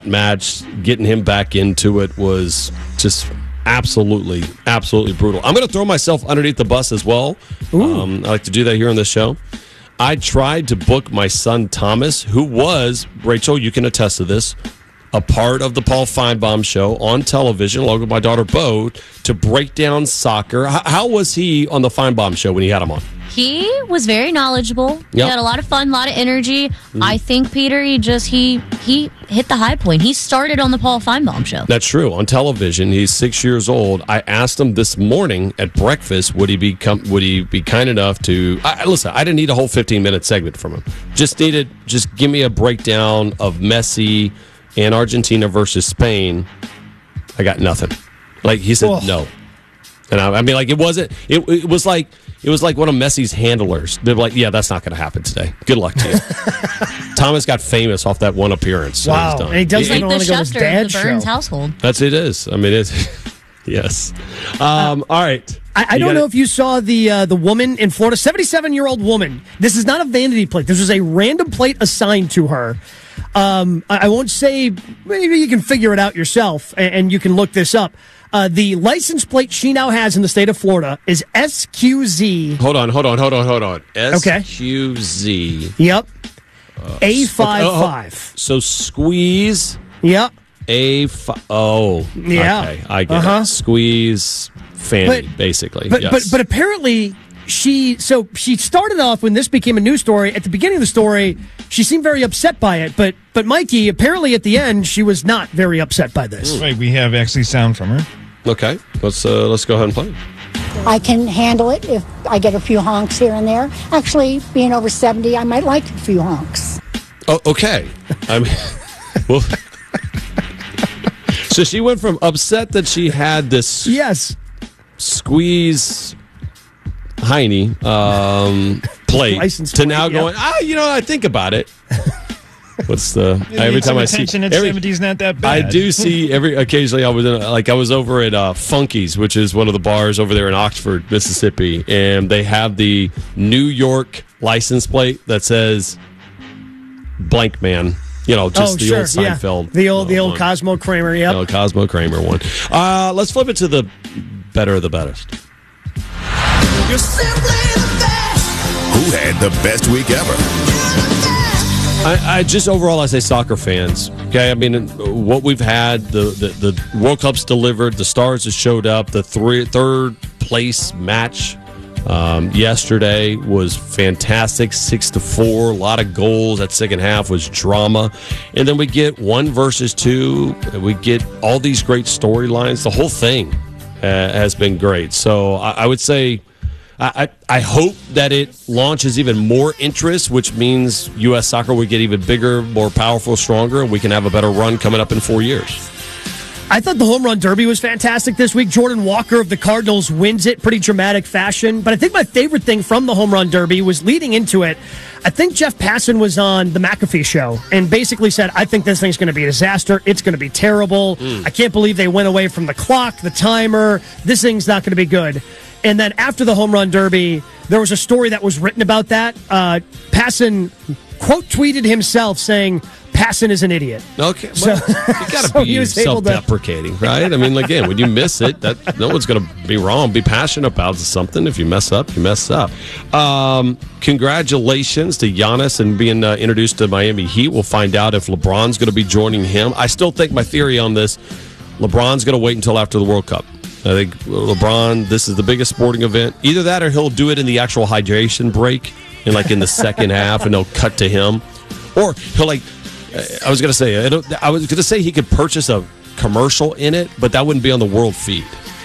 match, getting him back into it was just absolutely brutal. I'm going to throw myself underneath the bus as well. I like to do that here on this show. I tried to book my son Thomas, who was, Rachel, you can attest to this, a part of the Paul Feinbaum show on television, along with my daughter Bo, to break down soccer. How was he on the Feinbaum show when you had him on? He was very knowledgeable. Yep. He had a lot of fun, a lot of energy. I think, Peter, he hit the high point. He started on the Paul Feinbaum show. That's true. On television, he's 6 years old. I asked him this morning at breakfast, would he be kind enough to... listen, I didn't need a whole 15-minute segment from him. Just give me a breakdown of Messi and Argentina versus Spain. I got nothing. Like, he said no. And I mean, like, it was like one of Messi's handlers. They're like, yeah, that's not going to happen today. Good luck to you. Thomas got famous off that one appearance. So wow. And he doesn't even want to go to his dad's show. Burns household. That's it is. I mean, it's... Yes. All right. I don't know if you saw the woman in Florida, 77-year-old woman. This is not a vanity plate. This was a random plate assigned to her. I won't say, maybe you can figure it out yourself, and you can look this up. The license plate she now has in the state of Florida is SQZ. Hold on. SQZ. Yep. A55. So squeeze. Yep. A5. Oh. Yeah. Okay. I get it. Squeeze Fanny, basically. But apparently she started off when this became a news story. At the beginning of the story, she seemed very upset by it. But Mikey, apparently at the end, she was not very upset by this. Right. We have actually sound from her. Okay. Let's go ahead and play. I can handle it if I get a few honks here and there. Actually, being over 70, I might like a few honks. Oh, okay. I mean, well, so she went from upset that she had this squeeze Heine plate license to plate, going, I think about it. What's the every time I see attention at 70's not that bad. I do see occasionally I was over at Funky's, which is one of the bars over there in Oxford, Mississippi, and they have the New York license plate that says blank man. You know, just the old Seinfeld. The old Cosmo Kramer, The old Cosmo Kramer one. Let's flip it to the better of the best. You're simply the best. Who had the best week ever? I just overall, as a soccer fans, okay, I mean, what we've had, the World Cup's delivered, the stars have showed up, the third place match yesterday was fantastic, 6-4, a lot of goals. That second half was drama, and then we get 1 versus 2. We get all these great storylines. The whole thing has been great. So I would say, I hope that it launches even more interest, which means U.S. soccer will get even bigger, more powerful, stronger, and we can have a better run coming up in 4 years. I thought the home run derby was fantastic this week. Jordan Walker of the Cardinals wins it, pretty dramatic fashion. But I think my favorite thing from the home run derby was leading into it. I think Jeff Passan was on the McAfee show and basically said, I think this thing's going to be a disaster. It's going to be terrible. I can't believe they went away from the clock, the timer. This thing's not going to be good. And then after the home run derby, there was a story that was written about that. Passan quote tweeted himself saying, Passan is an idiot. Okay, well, you got to be self-deprecating, right? I mean, again, when you miss it, no one's going to be wrong. Be passionate about something. If you mess up, you mess up. Congratulations to Giannis and being introduced to Miami Heat. We'll find out if LeBron's going to be joining him. I still think my theory on this, LeBron's going to wait until after the World Cup. I think LeBron, this is the biggest sporting event. Either that or he'll do it in the actual hydration break in the second half, and they'll cut to him. Or he'll I was going to say he could purchase a commercial in it, but that wouldn't be on the world feed.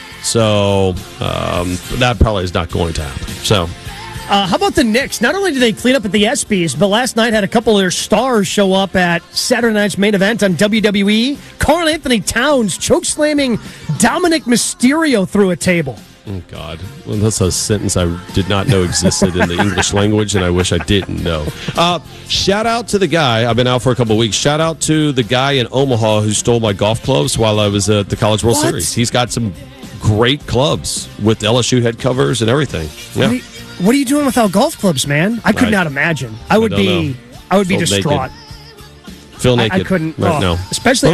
So that probably is not going to happen. So. How about the Knicks? Not only did they clean up at the ESPYs, but last night had a couple of their stars show up at Saturday night's main event on WWE. Karl Anthony Towns chokeslamming Dominic Mysterio through a table. Oh, God. Well, that's a sentence I did not know existed in the English language, and I wish I didn't know. Shout out to the guy. I've been out for a couple of weeks. Shout out to the guy in Omaha who stole my golf clubs while I was at the College World Series. He's got some great clubs with LSU head covers and everything. Yeah. What are you doing without golf clubs, man? I could not imagine. I would be distraught. Feel naked. I couldn't. Right now. Especially